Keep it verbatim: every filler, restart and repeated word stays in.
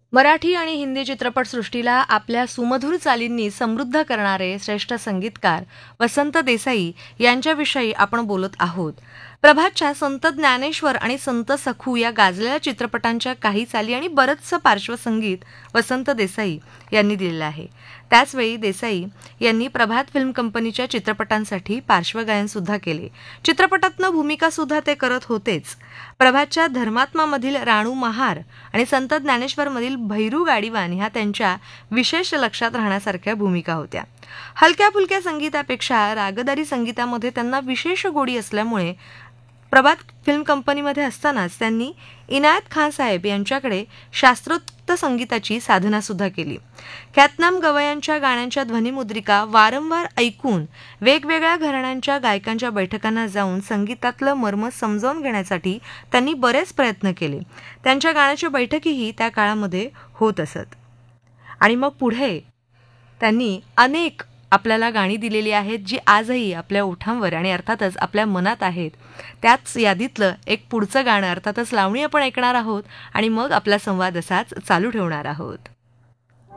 मराठी आणि हिंदी चित्रपटसृष्टीला आपल्या सुमधुर चालींनी समृद्ध करणारे श्रेष्ठ संगीतकार वसंत देसाई यांच्याविषयी आपण बोलत आहोत. प्रभातच्या संत ज्ञानेश्वर आणि संत सखू या गाजलेल्या चित्रपटांच्या काही चाली आणि बरंचसं पार्श्वसंगीत वसंत देसाई यांनी दिलेलं आहे. त्याचवेळी देसाई यांनी प्रभात फिल्म कंपनीच्या चित्रपटांसाठी पार्श्वगायन सुद्धा केले. चित्रपटातनं भूमिका सुद्धा ते करत होतेच. प्रभातच्या धर्मात्मामधील राणू महार आणि संत ज्ञानेश्वरमधील भैरू गाडीवान ह्या त्यांच्या विशेष लक्षात राहण्यासारख्या भूमिका होत्या. हलक्या फुलक्या संगीतापेक्षा रागदारी संगीतामध्ये त्यांना विशेष गोडी असल्यामुळे प्रभात फिल्म कंपनीमध्ये असतानाच त्यांनी इनायत खान साहेब यांच्याकडे शास्त्रोक्त संगीताची साधना सुद्धा केली. ख्यातनाम गवयांच्या गाण्यांच्या ध्वनिमुद्रिका वारंवार ऐकून वेगवेगळ्या घराण्यांच्या गायकांच्या बैठकांना जाऊन संगीतातलं मर्म समजावून घेण्यासाठी त्यांनी बरेच प्रयत्न केले. त्यांच्या गाण्याच्या बैठकीही त्या काळामध्ये होत असत. आणि मग पुढे त्यांनी अनेक आपल्याला गाणी दिलेली आहेत जी आजही आपल्या ओठांवर आणि अर्थातच आपल्या मनात आहेत. त्याच यादीतलं एक पुढचं गाणं अर्थातच लावणी आपण ऐकणार आहोत आणि मग आपला संवाद असाच चालू ठेवणार आहोत.